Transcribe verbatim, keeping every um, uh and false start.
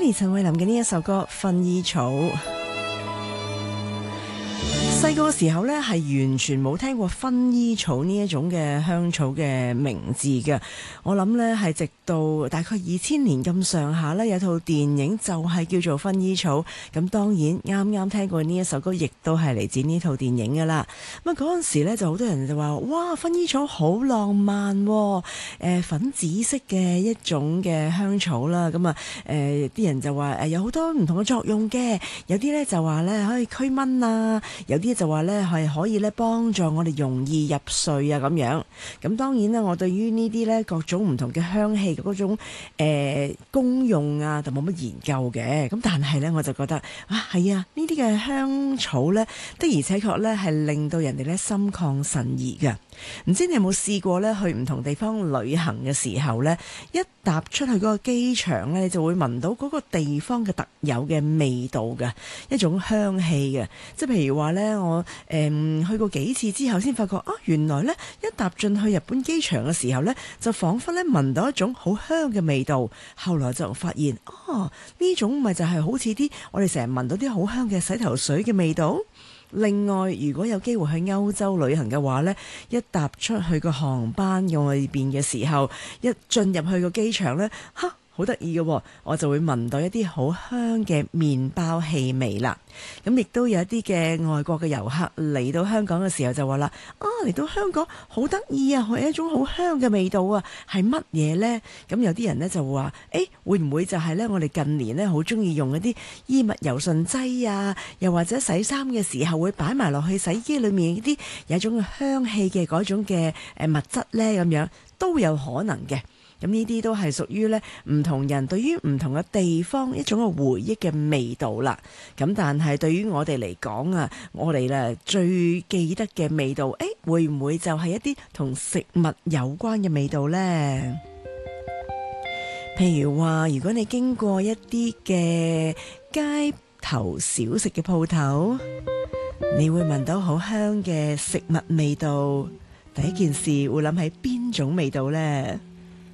Kenny 陳慧琳嘅呢一首歌《薰衣草》。細個時候呢，係完全冇聽過薰衣草呢一種嘅香草嘅名字嘅。我諗呢，係直到大概二千年咁上下呢，有套電影就係叫做薰衣草。咁當然啱啱聽過呢一首歌，亦都係嚟自呢套電影噶啦。咁啊嗰陣時呢，就好多人就話：哇，薰衣草好浪漫喎，誒粉紫色嘅一種嘅香草啦。咁啊誒啲人就話誒有好多唔同嘅作用嘅，有啲呢就話呢可以驅蚊啊，有啲就話咧係可以咧幫助我哋容易入睡啊咁樣。咁當然啦，我對於呢啲咧各種唔同嘅香氣嘅嗰種誒、呃、功用啊，就冇乜研究嘅。咁但係咧，我就覺得啊係啊，呢啲嘅香草咧的而且確咧係令到人哋咧心曠神怡嘅。唔知你有冇試過咧去唔同地方旅行嘅時候咧，一踏出去嗰個機場咧，你就會聞到嗰個地方嘅特有嘅味道嘅一種香氣嘅。即係譬如話咧，我誒、嗯、去過幾次之後，先發覺啊，原來咧一踏進去日本機場嘅時候咧，就彷彿咧聞到一種好香嘅味道。後來就發現，哦，呢種咪就係好似啲我哋成日聞到啲好香嘅洗頭水嘅味道。另外，如果有機會去歐洲旅行嘅話呢，一踏出去個航班外邊嘅時候，一進入去個機場呢，哈！好得意嘅，我就會聞到一啲好香嘅麵包氣味啦。咁亦都有一啲嘅外國嘅遊客嚟到香港嘅時候就話啦：啊，嚟到香港好得意啊，係一種好香嘅味道啊，係乜嘢呢？咁有啲人呢就話：誒，會唔會就係呢？我哋近年呢好中意用一啲衣物柔順劑啊，又或者洗衫嘅時候會擺埋落去洗衣機裏面啲有一種香氣嘅嗰種嘅誒物質呢，咁樣都有可能嘅。咁呢啲都係屬於咧唔同人對於唔同嘅地方一種嘅回憶嘅味道啦。咁但係對於我哋嚟講啊，我哋咧最記得嘅味道，誒會唔會就係一啲同食物有關嘅味道呢？譬如話，如果你經過一啲嘅街頭小食嘅鋪頭，你會聞到好香嘅食物味道，第一件事會諗起邊種味道呢？